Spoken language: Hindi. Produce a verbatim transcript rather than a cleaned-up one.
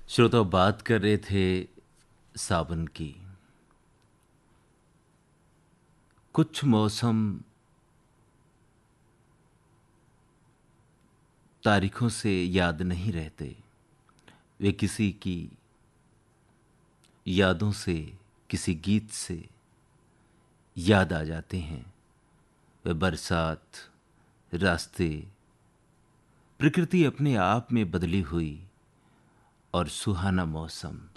श्रोता बात कर रहे थे सावन की। कुछ मौसम तारीखों से याद नहीं रहते, वे किसी की यादों से, किसी गीत से याद आ जाते हैं। वे बरसात, रास्ते, प्रकृति अपने आप में बदली हुई और सुहाना मौसम।